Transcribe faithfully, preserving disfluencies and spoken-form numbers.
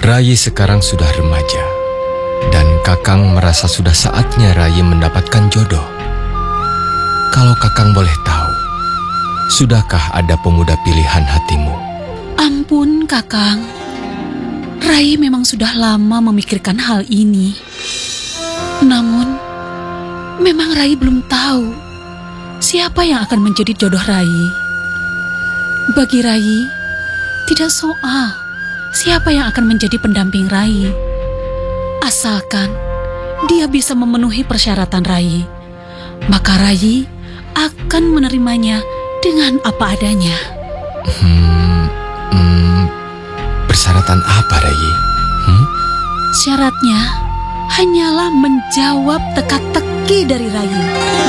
Rai sekarang sudah remaja, dan Kakang merasa sudah saatnya Rai mendapatkan jodoh. Kalau Kakang boleh tahu, sudahkah ada pemuda pilihan hatimu? Ampun, Kakang. Rai memang sudah lama memikirkan hal ini. Namun, memang Rai belum tahu siapa yang akan menjadi jodoh Rai. Bagi Rai, tidak soal siapa yang akan menjadi pendamping Rai. Asalkan dia bisa memenuhi persyaratan Rai, maka Rai akan menerimanya dengan apa adanya. Hmm, hmm, persyaratan apa, Rai? Hmm? Syaratnya hanyalah menjawab teka-teki dari Rai.